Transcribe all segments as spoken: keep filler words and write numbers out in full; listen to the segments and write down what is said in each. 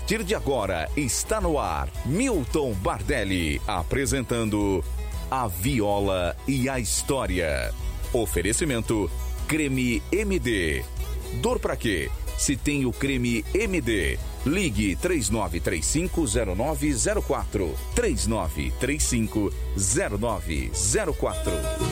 partir de agora está no ar Milton Bardelli apresentando A Viola e a História. Oferecimento Creme M D. Dor pra quê? Se tem o creme M D, ligue três nove três cinco zero nove zero quatro. três nove três cinco zero nove zero quatro.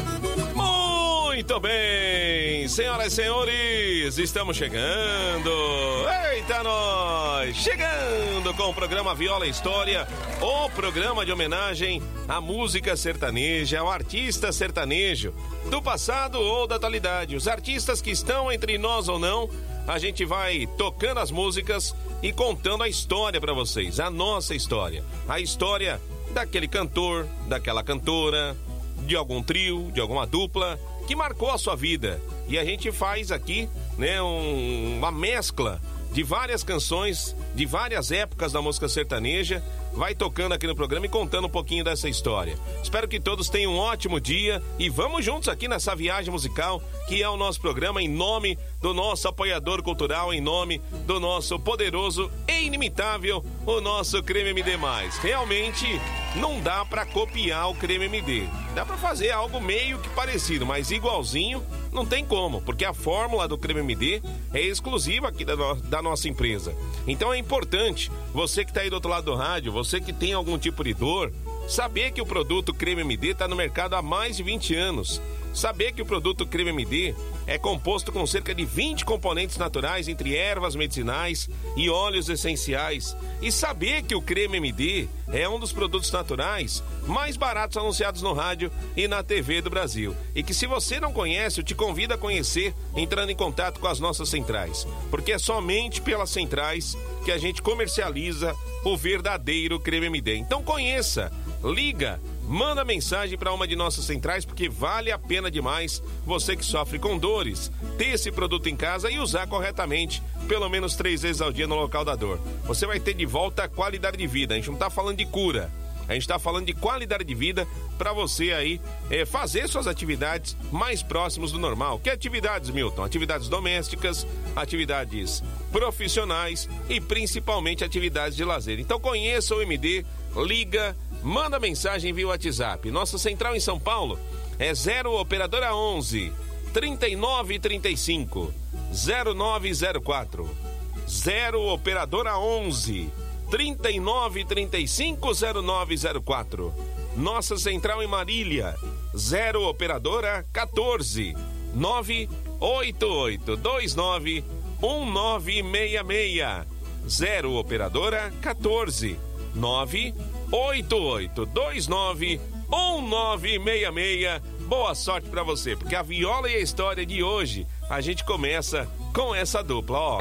Muito bem, senhoras e senhores, estamos chegando. Eita, nós! Chegando com o programa Viola e História, o programa de homenagem à música sertaneja, ao artista sertanejo, do passado ou da atualidade. Os artistas que estão entre nós ou não, a gente vai tocando as músicas e contando a história para vocês, a nossa história. A história daquele cantor, daquela cantora, de algum trio, de alguma dupla que marcou a sua vida. E a gente faz aqui, né, um, uma mescla de várias canções, de várias épocas da música sertaneja, vai tocando aqui no programa e contando um pouquinho dessa história. Espero que todos tenham um ótimo dia e vamos juntos aqui nessa viagem musical que é o nosso programa, em nome do nosso apoiador cultural, em nome do nosso poderoso e inimitável, o nosso Creme M D mais. Realmente não dá pra copiar o Creme M D. Dá pra fazer algo meio que parecido, mas igualzinho não tem como, porque a fórmula do Creme M D é exclusiva aqui da, no, da nossa empresa. Então é importante, você que tá aí do outro lado do rádio, você que tem algum tipo de dor, saber que o produto Creme M D está no mercado há mais de vinte anos. Saber que o produto Creme M D é composto com cerca de vinte componentes naturais, entre ervas medicinais e óleos essenciais. E saber que o Creme M D é um dos produtos naturais mais baratos anunciados no rádio e na T V do Brasil. E que se você não conhece, eu te convido a conhecer entrando em contato com as nossas centrais. Porque é somente pelas centrais que a gente comercializa o verdadeiro Creme M D. Então conheça, liga, manda mensagem para uma de nossas centrais, porque vale a pena demais você que sofre com dores ter esse produto em casa e usar corretamente pelo menos três vezes ao dia no local da dor. Você vai ter de volta a qualidade de vida. A gente não está falando de cura, a gente está falando de qualidade de vida para você aí é, fazer suas atividades mais próximos do normal. Que atividades, Milton? Atividades domésticas, atividades profissionais e principalmente atividades de lazer. Então conheça o M D, liga, manda mensagem via WhatsApp. Nossa central em São Paulo é zero operadora onze, trinta e nove trinta e cinco, zero nove zero quatro. zero operadora onze, trinta e nove trinta e cinco, zero nove zero quatro. Nossa central em Marília, zero operadora quatorze, nove oito oito dois nove um nove seis seis. zero operadora quatorze, nove oito oito dois nove um nove seis seis. Boa sorte pra você, porque a Viola e a História de hoje a gente começa com essa dupla, ó.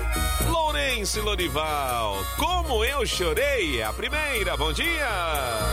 Lourenço e Lorival, Como Eu Chorei, a primeira, bom dia!